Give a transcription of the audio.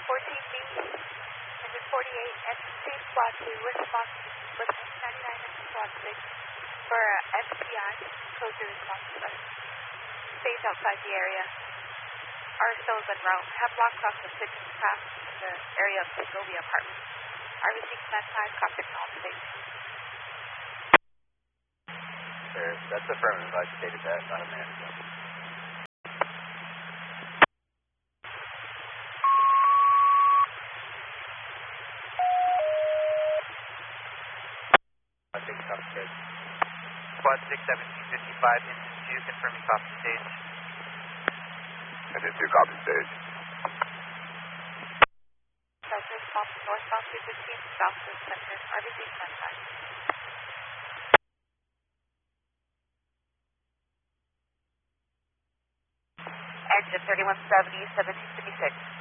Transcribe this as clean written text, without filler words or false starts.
14B, engine 48, entry squad 2, response with 99 and squad 6 for SPI, code 2 response to us. Stays outside the area. RSO is en route. Hemlock Cross the 6 past the area of Segovia Apartments. RVC Command 5, copy all stage. Sir, that's affirmative. I stated that, not a man. Squad 6, 1755, engine 2, confirming copy stage. Engine 2, copy stage. Delta response northbound 215, south to center, RVC Command 5. Engine 3170, 1756.